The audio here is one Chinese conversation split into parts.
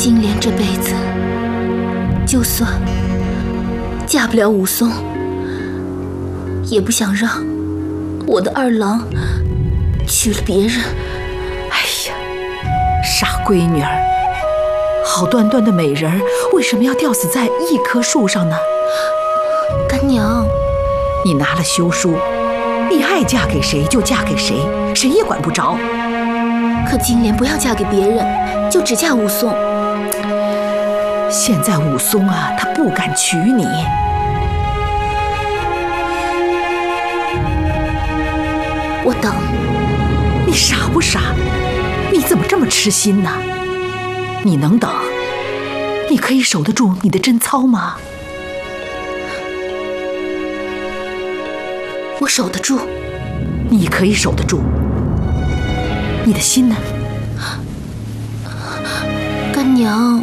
金莲这辈子，就算嫁不了武松，也不想让我的二郎娶了别人。 哎呀，傻闺女儿，好端端的美人儿，为什么要吊死在一棵树上呢？ 干娘， 你拿了休书，你爱嫁给谁就嫁给谁，谁也管不着。 可金莲不要嫁给别人，就只嫁武松。 现在武松啊，他不敢娶你。 我等。 你傻不傻？你怎么这么痴心呢？你能等？你可以守得住你的贞操吗？ 我守得住。 你可以守得住。你的心呢？ 干娘，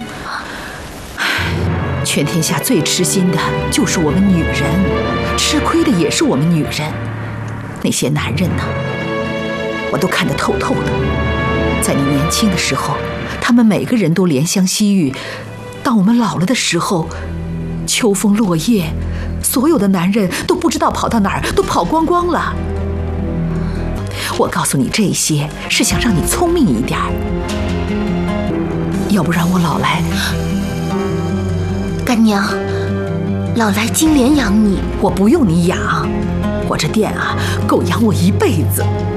全天下最痴心的就是我们女人，吃亏的也是我们女人。那些男人呢，我都看得透透的。在你年轻的时候，他们每个人都怜香惜玉；当我们老了的时候，秋风落叶，所有的男人都不知道跑到哪儿，都跑光光了。我告诉你这些，是想让你聪明一点，要不然我老来。 干娘，老来金莲养你。 我不用你养，我这店啊，够养我一辈子。